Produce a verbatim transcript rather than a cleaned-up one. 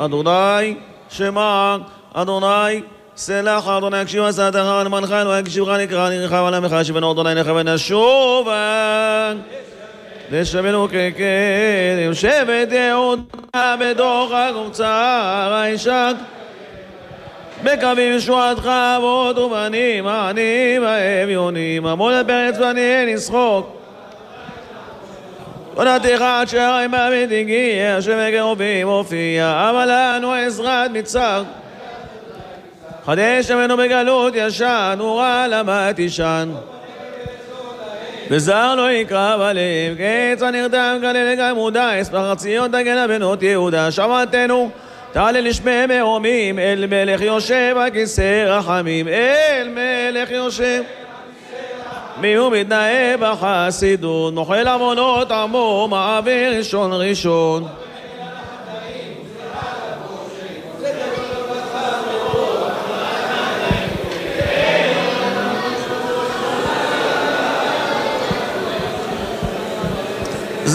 אדוני שמע, אדוני סלח, אדוני הקשיב עשתך למענך, אלוהי הקשיבך נקרא נרחב על עמך, שיבנו אדוני נכוון נשובה לשבנו ככן, יושבת יהודה בדוחק ובצער הישק בקווים ישועתך אבות ובנים, עניים האביונים, עמוד הפרץ ועניאל ישחוק עונתך עד שערים בעמית הגיע, שמקרובים הופיע, אבל לנו עזרת מצר חדש ממנו בגלות ישן, ורע למה תישן וזר לא יקרב עליהם, קץ הנרדם כלל לגמודה, אספר ציון תגן בנות יהודה, שמעתנו תעלה לשמי מרומים, אל מלך יושב הכיסא רחמים, אל מלך יושב מי הוא מתנאה בחסידות, נוכל עמונות עמו, מעביר ראשון ראשון